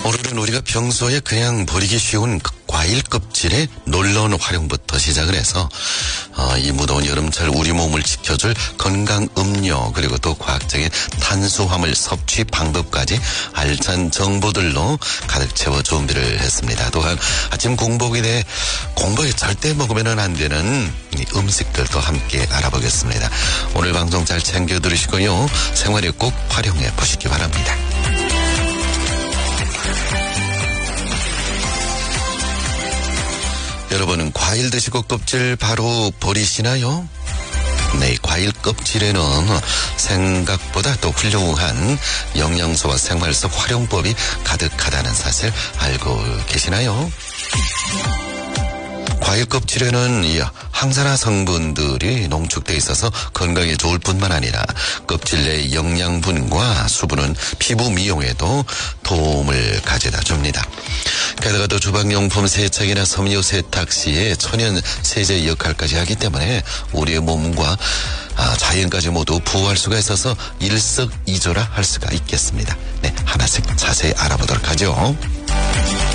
오늘은 우리가 평소에 그냥 버리기 쉬운 그 과일 껍질의 놀라운 활용부터 시작을 해서 이 무더운 여름철 우리 몸을 지켜줄 건강 음료, 그리고 또 과학적인 탄수화물 섭취 방법까지 알찬 정보들로 가득 채워 준비를 했습니다. 또한 아침 공복에 대해 공복에 절대 먹으면 안 되는 이 음식들도 함께 알아보겠습니다. 오늘 방송 잘 챙겨 들으시고요, 생활에 꼭 활용해 보시기 바랍니다. 여러분은 과일 드시고 껍질 바로 버리시나요? 네, 과일 껍질에는 생각보다 또 훌륭한 영양소와 생활 속 활용법이 가득하다는 사실 알고 계시나요? 과일 껍질에는 이 항산화 성분들이 농축되어 있어서 건강에 좋을 뿐만 아니라 껍질 내 영양분과 수분은 피부 미용에도 도움을 가져다 줍니다. 게다가 또 주방용품 세척이나 섬유 세탁 시에 천연 세제 역할까지 하기 때문에 우리의 몸과 자연까지 모두 보호할 수가 있어서 일석이조라 할 수가 있겠습니다. 네, 하나씩 자세히 알아보도록 하죠.